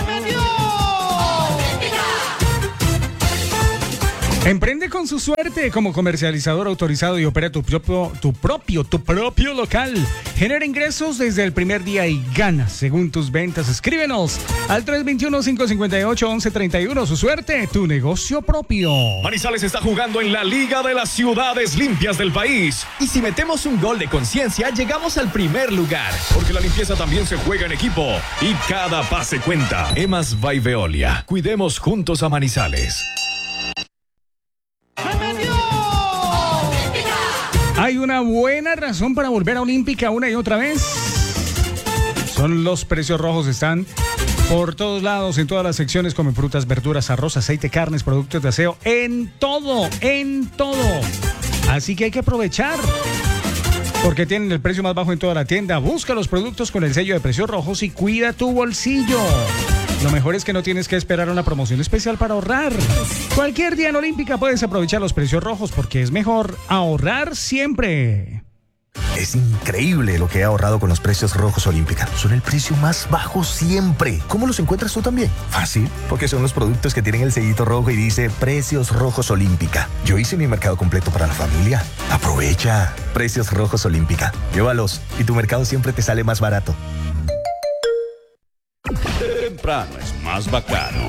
Emprende con su suerte como comercializador autorizado y opera tu propio local. Genera ingresos desde el primer día y gana según tus ventas. Escríbenos al 321-558-1131. Su suerte, tu negocio propio. Manizales está jugando en la Liga de las Ciudades Limpias del país. Y si metemos un gol de conciencia, llegamos al primer lugar. Porque la limpieza también se juega en equipo y cada pase cuenta. Emas by Veolia. Cuidemos juntos a Manizales. Hay una buena razón para volver a Olímpica una y otra vez. Son los precios rojos, están por todos lados, en todas las secciones, como frutas, verduras, arroz, aceite, carnes, productos de aseo, en todo. Así que hay que aprovechar, porque tienen el precio más bajo en toda la tienda. Busca los productos con el sello de precios rojos y cuida tu bolsillo. Lo mejor es que no tienes que esperar a una promoción especial para ahorrar. Cualquier día en Olímpica puedes aprovechar los precios rojos, porque es mejor ahorrar siempre. Es increíble lo que he ahorrado con los precios rojos Olímpica. Son el precio más bajo siempre. ¿Cómo los encuentras tú también? Fácil, porque son los productos que tienen el sellito rojo y dice Precios Rojos Olímpica. Yo hice mi mercado completo para la familia. Aprovecha. Precios Rojos Olímpica. Llévalos y tu mercado siempre te sale más barato. Temprano es más bacano.